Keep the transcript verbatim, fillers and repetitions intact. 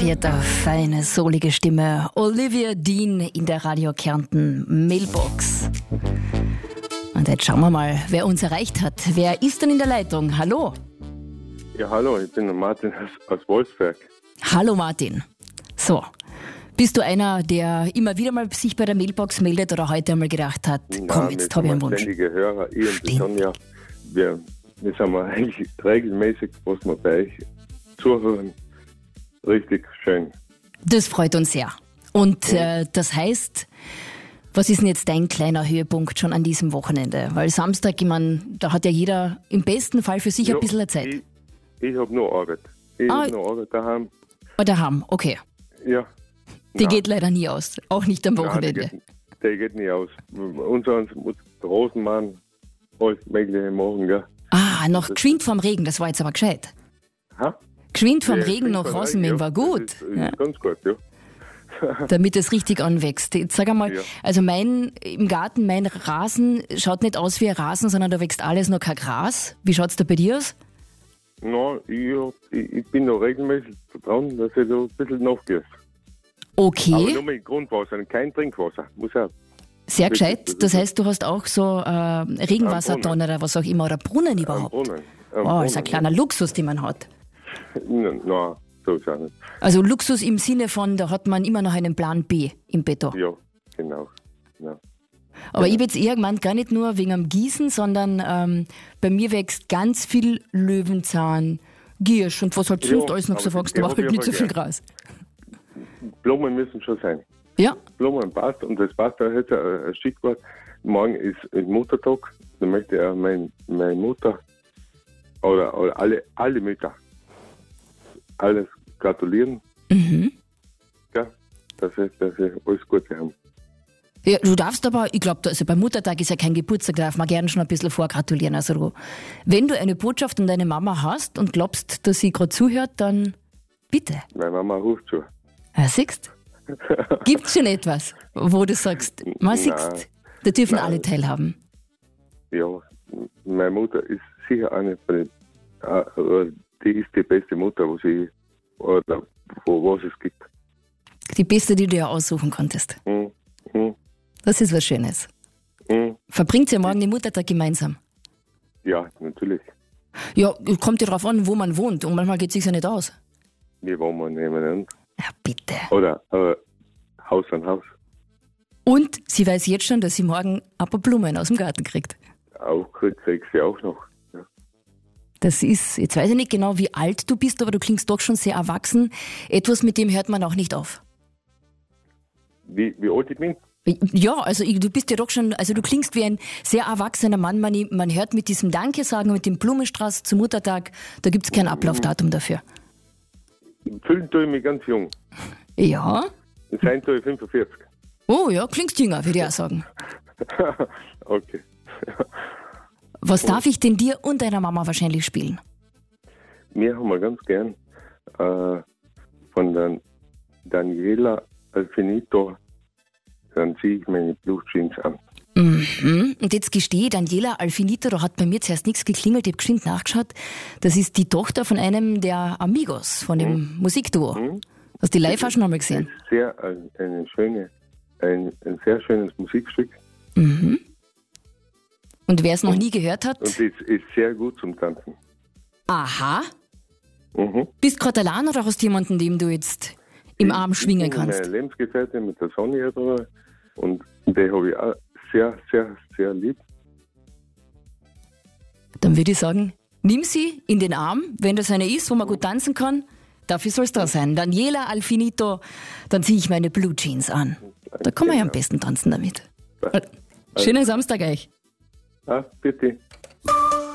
jetzt eine feine, solige Stimme. Olivia Dean in der Radio Kärnten Mailbox. Und jetzt schauen wir mal, wer uns erreicht hat. Wer ist denn in der Leitung? Hallo? Ja, hallo, ich bin der Martin aus, aus Wolfsberg. Hallo Martin. So, bist du einer, der immer wieder mal sich bei der Mailbox meldet oder heute einmal gedacht hat, Nein, komm, jetzt habe ich einen Wunsch? Ständige Hörer, ich und die Sonja, wir, wir sind mal eigentlich regelmäßig, was wir bei euch zuhören. Richtig schön. Das freut uns sehr. Und äh, das heißt, was ist denn jetzt dein kleiner Höhepunkt schon an diesem Wochenende? Weil Samstag, ich meine, da hat ja jeder im besten Fall für sich ja, ein bisschen Zeit. Ich, ich habe nur Arbeit. Ich ah, habe nur Arbeit daheim. Oh, daheim, okay. Ja. Die Nein. geht leider nie aus, auch nicht am Wochenende. Nein, die, geht, die geht nie aus. Unser muss Rosenmann alles Mögliche machen, gell? Ah, noch geschwind vom Regen, das war jetzt aber gescheit. Ha? Geschwind vom Ja, Regen geschwind noch vom rausnehmen Regen, war ja, gut. Das ist, das Ja. ist ganz gut, ja. Damit es richtig anwächst. Jetzt sag einmal, Ja. also mein, im Garten, mein Rasen schaut nicht aus wie ein Rasen, sondern da wächst alles noch kein Gras. Wie schaut's da bei dir aus? No, ich, ich, ich bin noch regelmäßig dran, dass ich da ein bisschen nachgehst. Aber Okay, nur mit Grundwasser, kein Trinkwasser. Muss auch. sehr das- gescheit. das- Das heißt, du hast auch so äh, Regenwassertonnen oder was auch immer, oder Brunnen Am überhaupt. Brunnen. Am Oh, ist ein Brunnen, kleiner Luxus, den man hat. ja. Nein, so ist es auch nicht. Also Luxus im Sinne von, da hat man immer noch einen Plan B im Petto. Ja, genau. Ja. Aber ich habe jetzt eher gemeint, gar nicht nur wegen am Gießen, sondern ähm, bei mir wächst ganz viel Löwenzahn, Giersch und was halt Ja, sonst alles noch so aber wächst, die aber hab halt ich nicht so aber viel gern. Gras. Blumen müssen schon sein. Ja, Blumen passt und das passt auch jetzt ein ein Stichwort. Morgen ist ein Muttertag. Da möchte ich auch mein, meine Mutter oder, oder alle, alle Mütter alles gratulieren. mhm. Ja, dass sie, dass sie alles Gute haben. Ja, du darfst aber, ich glaube, also beim Muttertag ist ja kein Geburtstag, da darf man gerne schon ein bisschen vorgratulieren. Also du, wenn du eine Botschaft an deine Mama hast und glaubst, dass sie gerade zuhört, dann bitte. Meine Mama ruft schon. Ja, siehst? Gibt's schon etwas, wo du sagst, man Nein. siehst, da dürfen Nein. alle teilhaben. Ja, meine Mutter ist sicher eine von den, äh, die ist die beste Mutter, wo sie oder wo was es gibt. Die beste, die du ja aussuchen konntest. Hm, hm, Das ist was Schönes. hm. Verbringt ihr morgen den Muttertag gemeinsam? Ja, natürlich. Ja, kommt ja drauf an, wo man wohnt. Und manchmal geht es sich ja nicht aus. Wir wohnen nebeneinander. Ja, bitte. Oder äh, Haus an Haus. Und sie weiß jetzt schon, dass sie morgen ein paar Blumen aus dem Garten kriegt. Auch krieg, kriegst du auch noch. Ja. Das ist, jetzt weiß ich nicht genau, wie alt du bist, aber du klingst doch schon sehr erwachsen. Etwas, mit dem hört man auch nicht auf. Wie, wie alt ich bin? Ja, also ich- du bist ja doch schon, also du klingst wie ein sehr erwachsener Mann. Man, man hört mit diesem Danke sagen, mit dem Blumenstrauß zum Muttertag, da gibt es kein Ablaufdatum dafür. Fühlen tue ich mich ganz jung. Ja? Sein tue ich fünfundvierzig. Oh ja, klingst jünger, würde ich auch sagen. Okay. Was darf ich denn dir und deiner Mama wahrscheinlich spielen? Wir haben wir ganz gern äh, von der Daniela Alfinito, dann ziehe ich meine Blue Jeans an. Mhm. Und jetzt gestehe, Daniela Alfinito, da hat bei mir zuerst nichts geklingelt, ich habe geschwind nachgeschaut. Das ist die Tochter von einem der Amigos, von dem Musikduo. Mhm. Hast du die live auch schon einmal gesehen? Ist sehr, ein, eine schöne, ein, ein sehr schönes Musikstück Mhm. Und wer es noch nie gehört hat, und es ist sehr gut zum Tanzen. aha, Mhm. bist gerade allein oder hast du jemanden, dem du jetzt im Arm schwingen Ich bin kannst? meine Lebensgefährtin mit der Sonja da und die habe ich auch sehr, sehr, sehr lieb. Dann würde ich sagen, nimm sie in den Arm, wenn das eine ist, wo man gut tanzen kann. Dafür soll es da sein. Daniela Alfinito, dann ziehe ich meine Blue Jeans an. Da kann man ja am besten tanzen damit. Schönen Samstag euch. Ah, bitte.